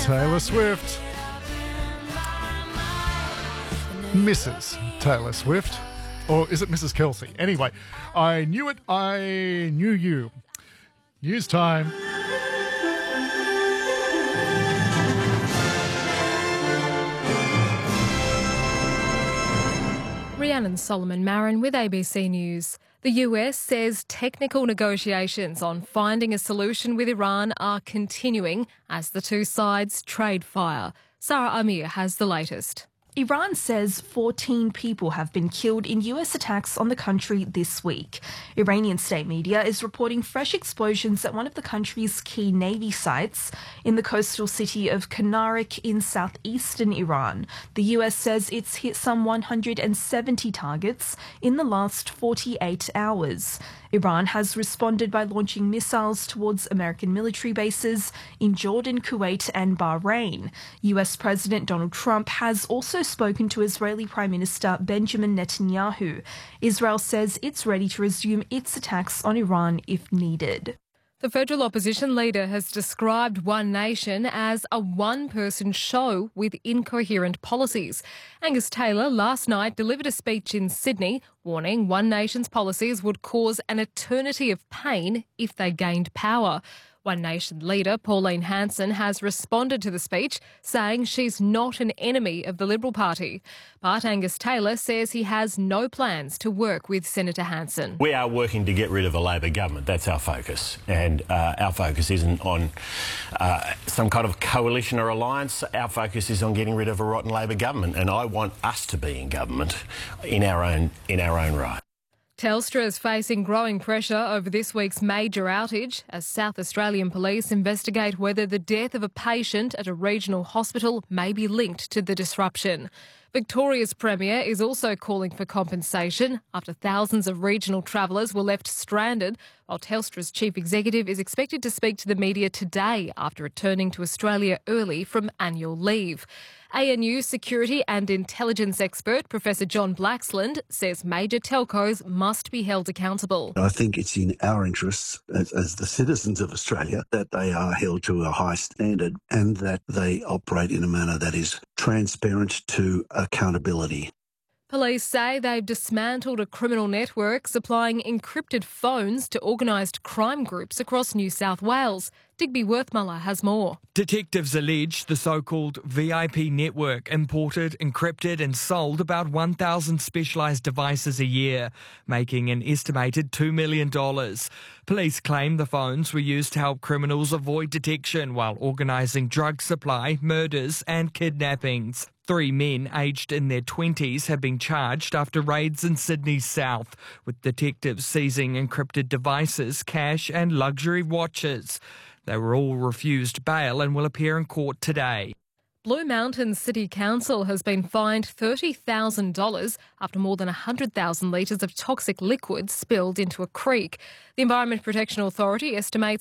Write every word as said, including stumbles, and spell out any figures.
Taylor Swift. Missus Taylor Swift. Or is it Missus Kelsey? Anyway, I knew it, I knew you. News time. Rhiannon Solomon Marin with A B C News. The U S says technical negotiations on finding a solution with Iran are continuing as the two sides trade fire. Sarah Amir has the latest. Iran says fourteen people have been killed in U S attacks on the country this week. Iranian state media is reporting fresh explosions at one of the country's key navy sites in the coastal city of Kanarik in southeastern Iran. The U S says it's hit some one hundred seventy targets in the last forty-eight hours. Iran has responded by launching missiles towards American military bases in Jordan, Kuwait and Bahrain. U S President Donald Trump has also spoken to Israeli Prime Minister Benjamin Netanyahu. Israel says it's ready to resume its attacks on Iran if needed. The federal opposition leader has described One Nation as a one-person show with incoherent policies. Angus Taylor last night delivered a speech in Sydney warning One Nation's policies would cause an eternity of pain if they gained power. One Nation leader Pauline Hanson has responded to the speech, saying she's not an enemy of the Liberal Party. But Angus Taylor says he has no plans to work with Senator Hanson. We are working to get rid of a Labor government. That's our focus. And uh, our focus isn't on uh, some kind of coalition or alliance. Our focus is on getting rid of a rotten Labor government. And I want us to be in government in our own, in our own right. Telstra is facing growing pressure over this week's major outage as South Australian police investigate whether the death of a patient at a regional hospital may be linked to the disruption. Victoria's Premier is also calling for compensation after thousands of regional travellers were left stranded, while Telstra's chief executive is expected to speak to the media today after returning to Australia early from annual leave. A N U security and intelligence expert Professor John Blaxland says major telcos must be held accountable. I think it's in our interests as, as the citizens of Australia that they are held to a high standard and that they operate in a manner that is transparent to accountability. Police say they've dismantled a criminal network supplying encrypted phones to organised crime groups across New South Wales. Digby Worthmuller has more. Detectives allege the so-called V I P network imported, encrypted and sold about one thousand specialised devices a year, making an estimated two million dollars. Police claim the phones were used to help criminals avoid detection while organising drug supply, murders and kidnappings. Three men aged in their twenties have been charged after raids in Sydney's south, with detectives seizing encrypted devices, cash and luxury watches. They were all refused bail and will appear in court today. Blue Mountain City Council has been fined thirty thousand dollars after more than one hundred thousand litres of toxic liquid spilled into a creek. The Environment Protection Authority estimates